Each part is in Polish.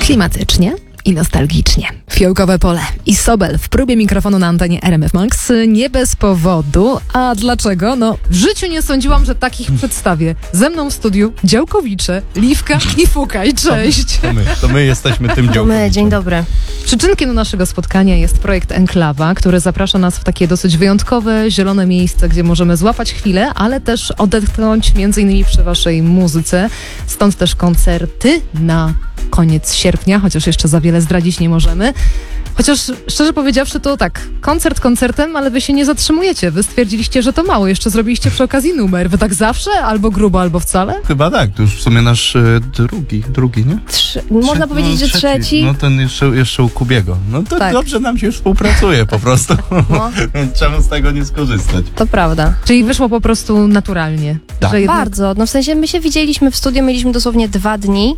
Klimatycznie i nostalgicznie. Fiołkowe pole i Sobel w próbie mikrofonu na antenie RMF Max. Nie bez powodu. A dlaczego? No, w życiu nie sądziłam, że takich przedstawię. Ze mną w studiu Działkowicze, Liwka i Fukaj. Cześć! To my jesteśmy tym Działkowiczem. Dzień dobry. Przyczynkiem do naszego spotkania jest projekt Enklawa, który zaprasza nas w takie dosyć wyjątkowe, zielone miejsce, gdzie możemy złapać chwilę, ale też odetchnąć między innymi przy waszej muzyce. Stąd też koncerty na koniec sierpnia, chociaż jeszcze za wiele zdradzić nie możemy. Chociaż szczerze powiedziawszy to tak, koncert koncertem, ale wy się nie zatrzymujecie. Wy stwierdziliście, że to mało. Jeszcze zrobiliście przy okazji numer. Wy tak zawsze? Albo grubo, albo wcale? Chyba tak, to już w sumie nasz drugi, nie? Można powiedzieć, że trzeci. No ten jeszcze u Kubiego. No to Tak. dobrze nam się współpracuje po prostu. No. Czemu z tego nie skorzystać? To prawda. Czyli wyszło po prostu naturalnie. Tak. Że jednak... Bardzo. No w sensie my się widzieliśmy w studiu, mieliśmy dosłownie 2 dni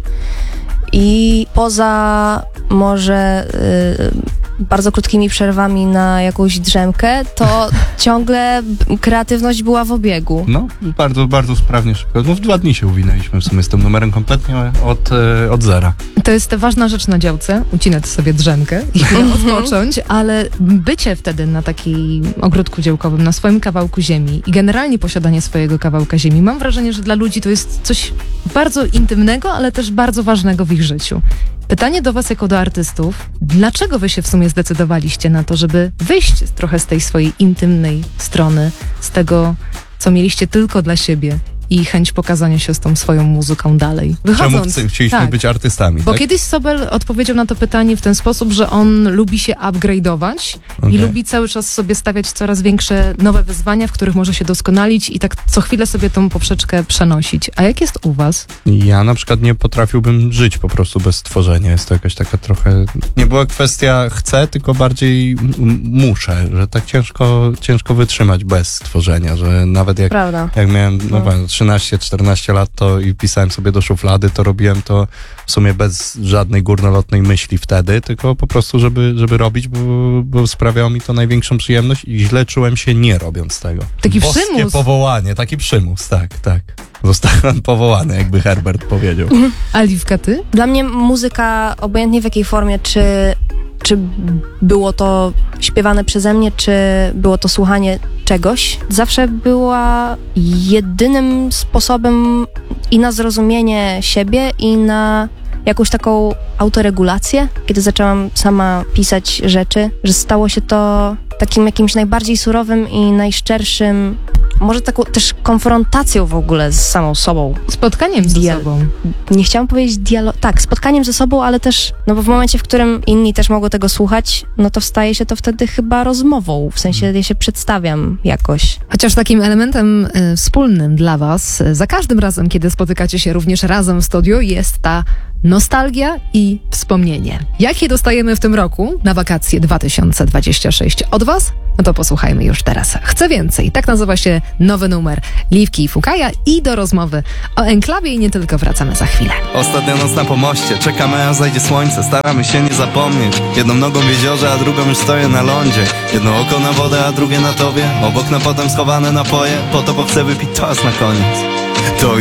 i poza może bardzo krótkimi przerwami na jakąś drzemkę, to ciągle kreatywność była w obiegu. No, bardzo, bardzo sprawnie, szybko. No w 2 dni się uwinęliśmy w sumie z tym numerem kompletnie od zera. To jest ważna rzecz na działce, ucinać sobie drzemkę i chwilę odpocząć, ale bycie wtedy na takim ogródku działkowym, na swoim kawałku ziemi i generalnie posiadanie swojego kawałka ziemi, mam wrażenie, że dla ludzi to jest coś bardzo intymnego, ale też bardzo ważnego w ich życiu. Pytanie do was jako do artystów, dlaczego wy się w sumie zdecydowaliście na to, żeby wyjść trochę z tej swojej intymnej strony, z tego, co mieliście tylko dla siebie i chęć pokazania się z tą swoją muzyką dalej? Czemu chcieliśmy tak. być artystami, Bo tak? kiedyś Sobel odpowiedział na to pytanie w ten sposób, że on lubi się upgrade'ować i Okej. lubi cały czas sobie stawiać coraz większe nowe wyzwania, w których może się doskonalić i tak co chwilę sobie tą poprzeczkę przenosić. A jak jest u was? Ja na przykład nie potrafiłbym żyć po prostu bez tworzenia. Jest to jakaś taka trochę... Nie była kwestia chcę, tylko bardziej muszę, że tak ciężko wytrzymać bez tworzenia, że nawet jak Prawda. miałem 13-14 lat to i pisałem sobie do szuflady, to robiłem to w sumie bez żadnej górnolotnej myśli wtedy, tylko po prostu, żeby robić, bo sprawiało mi to największą przyjemność i źle czułem się nie robiąc tego. Taki Boskie przymus. powołanie, taki przymus, tak. Zostałem powołany, jakby Herbert powiedział. A Liwka, ty? Dla mnie muzyka, obojętnie w jakiej formie, czy było to śpiewane przeze mnie, czy było to słuchanie czegoś, zawsze była jedynym sposobem i na zrozumienie siebie, i na jakąś taką autoregulację, kiedy zaczęłam sama pisać rzeczy, że stało się to takim jakimś najbardziej surowym i najszczerszym, może taką też konfrontacją w ogóle z samą sobą. Spotkaniem ze sobą. Nie chciałam powiedzieć tak, spotkaniem ze sobą, ale też, no bo w momencie, w którym inni też mogą tego słuchać, no to staje się to wtedy chyba rozmową, w sensie ja się przedstawiam jakoś. Chociaż takim elementem wspólnym dla was, za każdym razem, kiedy spotykacie się również razem w studiu, jest ta nostalgia i wspomnienie. Jakie dostajemy w tym roku na wakacje 2026 od was? No to posłuchajmy już teraz. Chcę więcej. Tak nazywa się nowy numer Liwki i Fukaja i do rozmowy o Enklawie i nie tylko wracamy za chwilę. Ostatnia noc na pomoście, czekamy aż zajdzie słońce. Staramy się nie zapomnieć. Jedną nogą w jeziorze, a drugą już stoję na lądzie. Jedno oko na wodę, a drugie na tobie. Obok na potem schowane napoje. Po to, bo chcę wypić czas na koniec. To